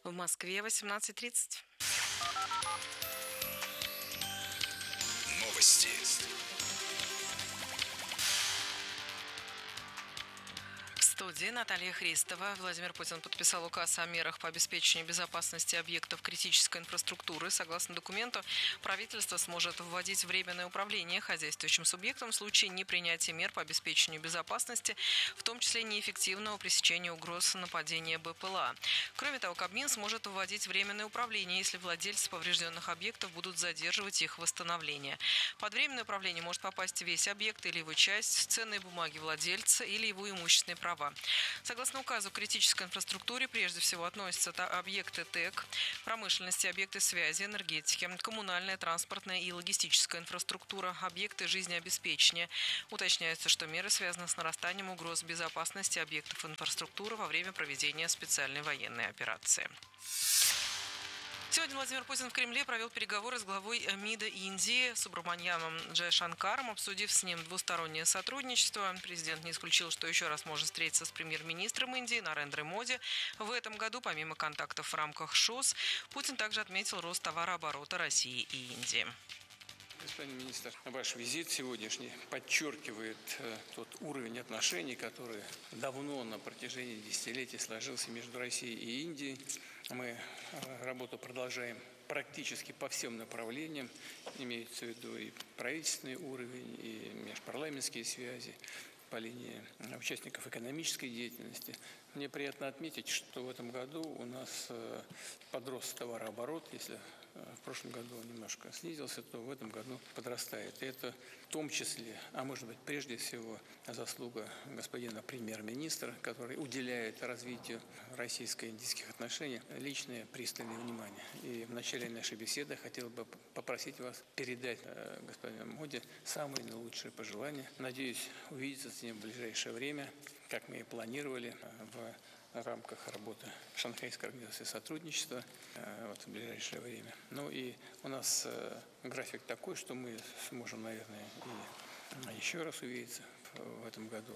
В Москве 18:30. Новости. В студии Наталья Христова. Владимир Путин подписал указ о мерах по обеспечению безопасности объектов критической инфраструктуры. Согласно документу, правительство сможет вводить временное управление хозяйствующим субъектом в случае непринятия мер по обеспечению безопасности, в том числе неэффективного пресечения угроз нападения БПЛА. Кроме того, Кабмин сможет вводить временное управление, если владельцы поврежденных объектов будут задерживать их восстановление. Под временное управление может попасть весь объект или его часть, ценные бумаги владельца или его имущественные права. Согласно указу, к критической инфраструктуре прежде всего относятся объекты ТЭК, промышленности, объекты связи, энергетики, коммунальная, транспортная и логистическая инфраструктура, объекты жизнеобеспечения. Уточняется, что меры связаны с нарастанием угроз безопасности объектов инфраструктуры во время проведения специальной военной операции. Сегодня Владимир Путин в Кремле провел переговоры с главой МИДа Индии Субраманьяном Джайшанкаром, обсудив с ним двустороннее сотрудничество. Президент не исключил, что еще раз может встретиться с премьер-министром Индии Нарендрой Моди. В этом году, помимо контактов в рамках ШОС, Путин также отметил рост товарооборота России и Индии. Господин министр, ваш визит сегодняшний подчеркивает тот уровень отношений, который давно на протяжении десятилетий сложился между Россией и Индией. Мы работу продолжаем практически по всем направлениям, имеется в виду и правительственный уровень, и межпарламентские связи по линии участников экономической деятельности. Мне приятно отметить, что в этом году у нас подрос товарооборот. Если в прошлом году он немножко снизился, то в этом году подрастает. И это в том числе, а может быть прежде всего, заслуга господина премьер-министра, который уделяет развитию российско-индийских отношений личное пристальное внимание. И в начале нашей беседы хотел бы попросить вас передать господину Моди самые наилучшие пожелания. Надеюсь увидеться с ним в ближайшее время, как мы и планировали, в рамках работы Шанхайской организации сотрудничества в ближайшее время. Ну и у нас график такой, что мы сможем, наверное, и еще раз увидеться в этом году.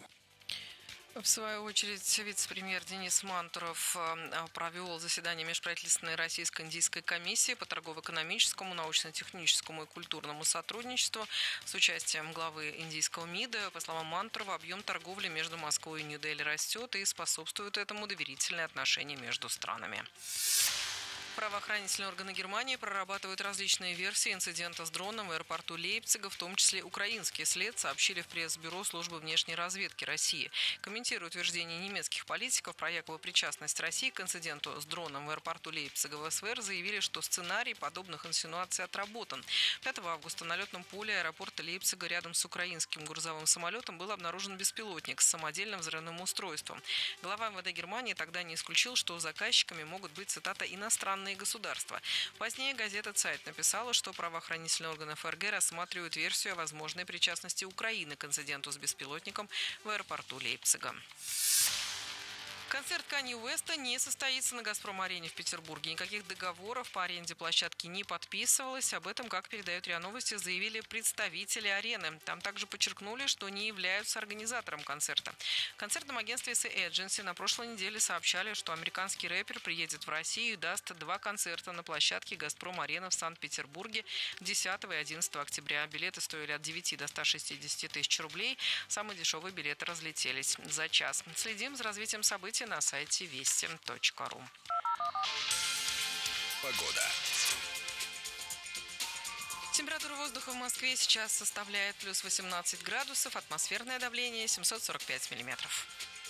В свою очередь, вице-премьер Денис Мантуров провел заседание межправительственной российско-индийской комиссии по торгово-экономическому, научно-техническому и культурному сотрудничеству с участием главы индийского МИДа. По словам Мантурова, объем торговли между Москвой и Нью-Дели растет и способствует этому доверительные отношения между странами. Правоохранительные органы Германии прорабатывают различные версии инцидента с дроном в аэропорту Лейпцига, в том числе украинский след, сообщили в пресс-бюро службы внешней разведки России. Комментируя утверждение немецких политиков про якобы причастность России к инциденту с дроном в аэропорту Лейпцига, в СВР заявили, что сценарий подобных инсинуаций отработан. 5 августа на летном поле аэропорта Лейпцига рядом с украинским грузовым самолетом был обнаружен беспилотник с самодельным взрывным устройством. Глава МВД Германии тогда не исключил, что заказчиками могут быть, цитата, иностранные государства. Позднее газета Zeit написала, что правоохранительные органы ФРГ рассматривают версию о возможной причастности Украины к инциденту с беспилотником в аэропорту Лейпцига. Концерт Канье Уэста не состоится на «Газпром-арене» в Петербурге. Никаких договоров по аренде площадки не подписывалось. Об этом, как передает РИА Новости, заявили представители арены. Там также подчеркнули, что не являются организатором концерта. В концертном агентстве SA Agency на прошлой неделе сообщали, что американский рэпер приедет в Россию и даст 2 концерта на площадке «Газпром-арена» в Санкт-Петербурге 10 и 11 октября. Билеты стоили от 9 до 160 тысяч рублей. Самые дешевые билеты разлетелись за час. Следим за развитием событий на сайте вести.ру. Погода. Температура воздуха в Москве сейчас составляет плюс 18 градусов, атмосферное давление 745 миллиметров.